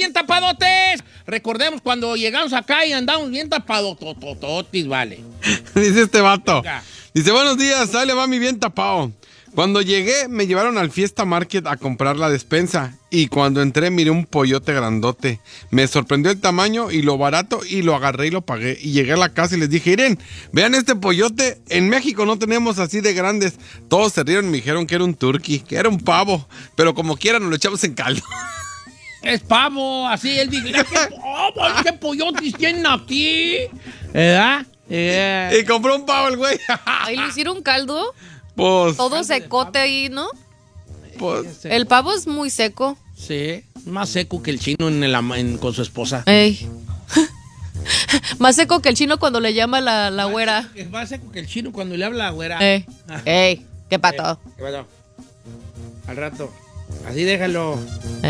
bien tapadotes. Recordemos cuando llegamos acá y andamos bien tapadotototis, vale. Dice este vato. Venga. Dice, buenos días, ahí le va mi bien tapado. Cuando llegué, me llevaron al Fiesta Market a comprar la despensa. Y cuando entré, miré un pollote grandote. Me sorprendió el tamaño y lo barato y lo agarré y lo pagué. Y llegué a la casa y les dije, miren, vean este pollote. En México no tenemos así de grandes. Todos se rieron y me dijeron que era un turkey, que era un pavo. Pero como quieran, nos lo echamos en caldo. Es pavo, así él dice, ¿qué pollotes tienen aquí? ¿Verdad? Y compró un pavo el güey. Ahí le hicieron caldo. Pues, Todo secote ahí, ¿no? pues, El pavo es muy seco. Sí, más seco que el chino con su esposa. Ey. Más seco que el chino cuando le llama la güera. Es más seco que el chino cuando le habla a la güera. Ey, qué pato. ¿Qué pasó? Al rato. Así déjalo.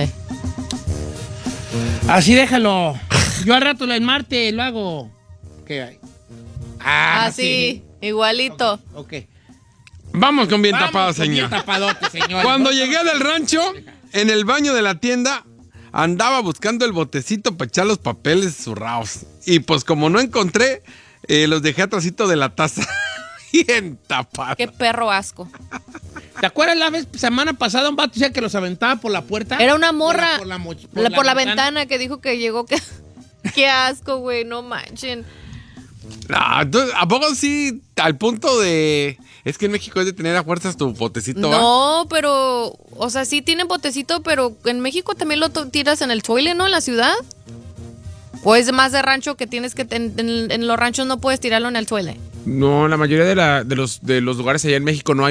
Así déjalo. Yo al rato en Marte lo hago. ¿Qué hay? Sí, igualito. Ok. vamos con bien Vamos tapado, con señor. bien tapadote, señor. Cuando llegué del rancho, en el baño de la tienda, andaba buscando el botecito para echar los papeles zurrados. Y pues como no encontré, los dejé atrásito de la taza. Bien tapado. Qué perro asco. ¿Te acuerdas la semana pasada un vato decía que los aventaba por la puerta? Era una morra. Por la ventana que dijo que llegó. Qué asco, güey, no manchen. No, ¿a poco sí al punto de... Es que en México es de tener a fuerzas tu botecito, ¿va? No, pero, o sea, sí tienen botecito, pero en México también lo tiras en el toilet, ¿no? En la ciudad. ¿O es más de rancho que tienes que... En los ranchos no puedes tirarlo en el toilet? No, la mayoría de los lugares allá en México no hay